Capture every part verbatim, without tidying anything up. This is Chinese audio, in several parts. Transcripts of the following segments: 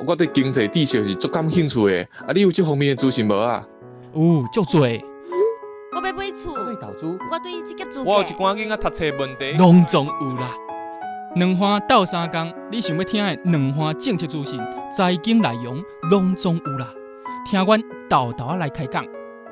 我对经济知识是足感兴趣的，啊，你有这方面的资讯无啊？ 有，足多。 我要买厝， 我对投资， 我对这个资我有一寡囡仔读册问题， 拢总有啦。两花斗三工，你想要听的两花政策资讯、财经内容，拢总有啦。听阮豆豆来开讲。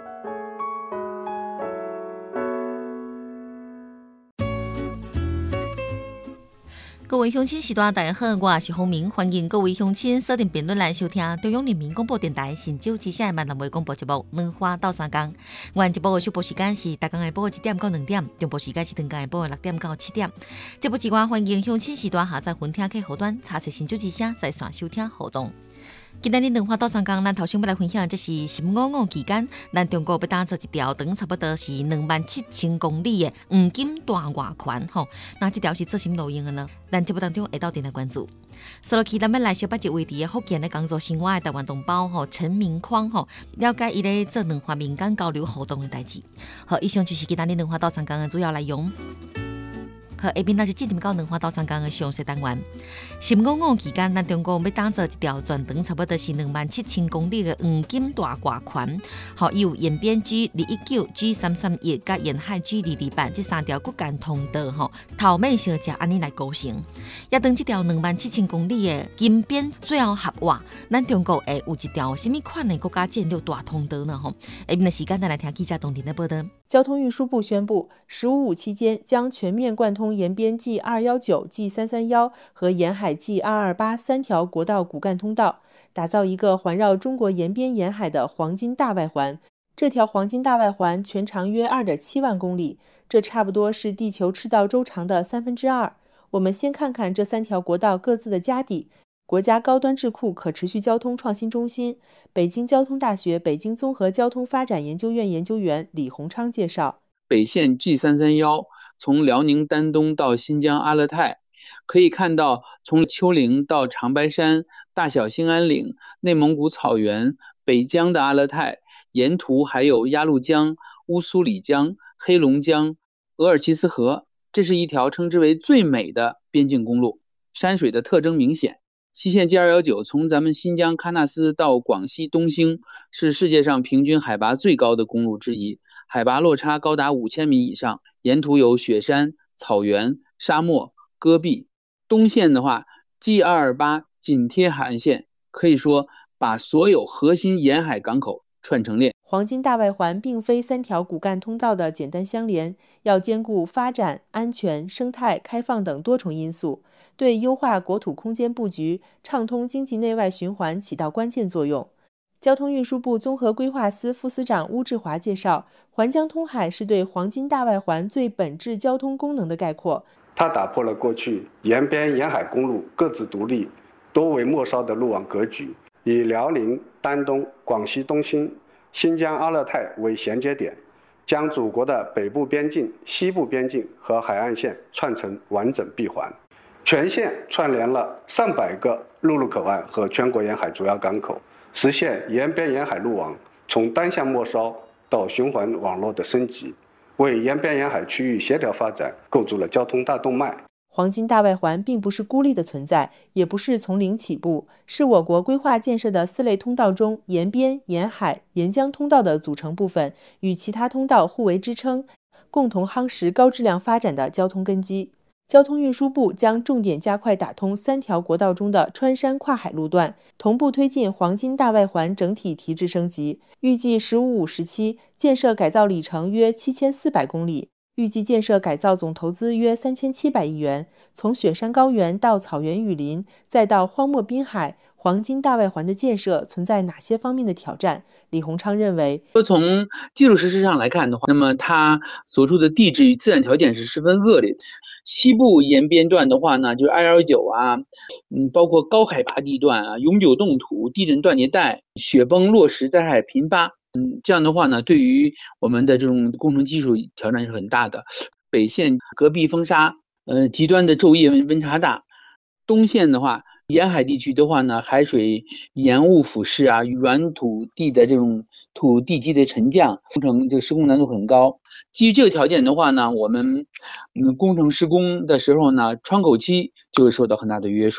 各位乡亲时代，大家好，我是洪明，欢迎各位乡亲锁定评论来收听中央人民广播电台新州之声的闽南话广播节目《两花斗三工》。原节目的首播时间是逐天下晡一点到两点，中播时间是长天下晡六点到七点。节目之外，欢迎乡亲时代下载分听客户端，查询新州之声，在线收听互动。今天的两花斗三工，咱头先要来分享，这是十五五期间，咱中国要打造一条长差不多是两万七千公里的黄金大外环吼。那这条是做什么路用的呢？咱节目当中会到电来关注。所落去，咱要来小把一位伫福建的工作生活的台湾同胞吼陈明匡吼，了解伊咧做两花民间交流活动的代志。好，以上就是今天的两花斗三工的主要内容。好，下面咱就进入到两花斗三工的详细单元。十五五期间，咱中国要打造一条全长差不多是两万七千公里的黄金大外环。好，有延边 G 二一九、G 三三一甲沿海 G 二二八这三条骨干通道，吼，头尾相接安尼来构成。也当这条两万七千公里的金边最后合划，咱中国会有一条什么款的国家建筑大通道呢？吼，下面的时间咱来听记者董婷的报道。 交通运输部宣布，十五五期间将全面贯通延边 G 二一九、G 三三一和沿海 G 二二八三条国道骨干通道，打造一个环绕中国沿边沿海的黄金大外环。这条黄金大外环全长约 二点七万公里，这差不多是地球赤道周长的三分之二。我们先看看这三条国道各自的家底。国家高端智库可持续交通创新中心、北京交通大学北京综合交通发展研究院研究员李洪昌介绍， 北线 G 三三一从辽宁丹东到新疆阿勒泰，可以看到从丘陵到长白山、大小兴安岭、内蒙古草原、北疆的阿勒泰，沿途还有鸭绿江、乌苏里江、黑龙江、额尔齐斯河。这是一条称之为最美的边境公路，山水的特征明显。西线 G 二一九从咱们新疆喀纳斯到广西东兴，是世界上平均海拔最高的公路之一，海拔落差高达五千米以上，沿途有雪山、草原、沙漠、戈壁。东线的话 G 二二八紧贴海岸线，可以说把所有核心沿海港口串成链。 黄金大外环并非三条骨干通道的简单相连，要兼顾发展、安全、生态、开放等多重因素，对优化国土空间布局、畅通经济内外循环起到关键作用。交通运输部综合规划司副司长邬志华介绍，环江通海是对黄金大外环最本质交通功能的概括。 它打破了过去沿边沿海公路各自独立、多为末梢的路网格局，以辽宁、丹东、广西东兴、新疆阿勒泰为衔接点，将祖国的北部边境、西部边境和海岸线串成完整闭环。全线串联了上百个陆路口岸和全国沿海主要港口，实现沿边沿海路网从单向末梢到循环网络的升级，为沿边沿海区域协调发展构筑了交通大动脉。 黄金大外环并不是孤立的存在，也不是从零起步，是我国规划建设的四类通道中沿边、沿海、沿江通道的组成部分，与其他通道互为支撑，共同夯实高质量发展的交通根基。交通运输部将重点加快打通三条国道中的穿山跨海路段，同步推进黄金大外环整体提质升级，预计十五五时期建设改造里程约七千四百公里，预计建设改造总投资约三千七百亿元。从雪山高原到草原雨林，再到荒漠滨海，黄金大外环的建设存在哪些方面的挑战？李洪昌认为， 从技术实施上来看的话，那么它所处的地质与自然条件是十分恶劣的。西部沿边段的话呢，就是 二一九 啊，嗯，包括高海拔地段啊，永久冻土、地震断裂带、雪崩落石灾害频发。嗯，这样的话呢，对于我们的这种工程技术挑战是很大的。北线戈壁风沙，呃，极端的昼夜温差大。东线的话，沿海地区的话呢，海水盐雾腐蚀啊，软土地的这种土地基的沉降，工程这施工难度很高。基于这个条件的话呢，我们嗯工程施工的时候呢，窗口期就会受到很大的约束。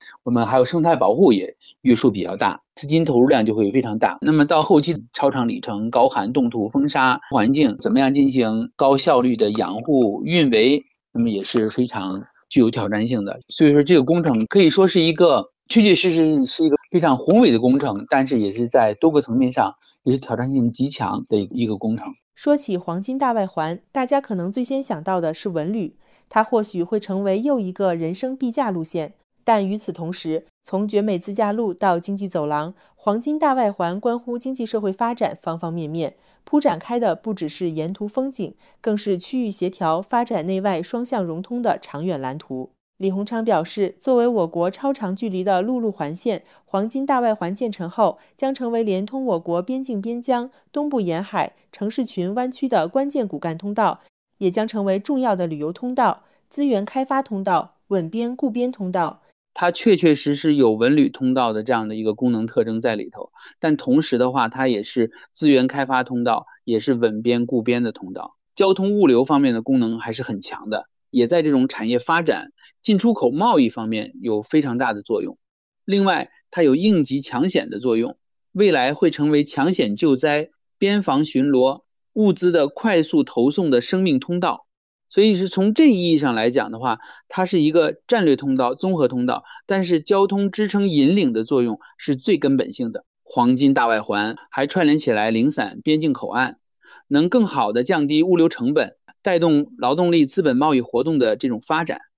我们还有生态保护也约束比较大，资金投入量就会非常大。那么到后期超长里程、高寒冻土、风沙环境，怎么样进行高效率的养护运维，那么也是非常具有挑战性的。所以说这个工程可以说是一个确确实实是一个非常宏伟的工程，但是也是在多个层面上也是挑战性极强的一个工程。 说起黄金大外环，大家可能最先想到的是文旅，它或许会成为又一个人生必驾路线。但与此同时，从绝美自驾路到经济走廊，黄金大外环关乎经济社会发展方方面面，铺展开的不只是沿途风景，更是区域协调、发展内外双向融通的长远蓝图。李鸿昌表示，作为我国超长距离的陆路环线，黄金大外环建成后，将成为连通我国边境边疆、东部沿海、城市群湾区的关键骨干通道，也将成为重要的旅游通道、资源开发通道、稳边固边通道。 它确确实实有文旅通道的这样的一个功能特征在里头，但同时的话，它也是资源开发通道，也是稳边固边的通道。交通物流方面的功能还是很强的，也在这种产业发展、进出口贸易方面有非常大的作用。另外，它有应急抢险的作用，未来会成为抢险救灾、边防巡逻、物资的快速投送的生命通道。所以是从这一意义上来讲的话，它是一个战略通道、综合通道，但是交通支撑引领的作用是最根本性的。黄金大外环还串联起来零散边境口岸，能更好的降低物流成本，带动劳动力资本贸易活动的这种发展。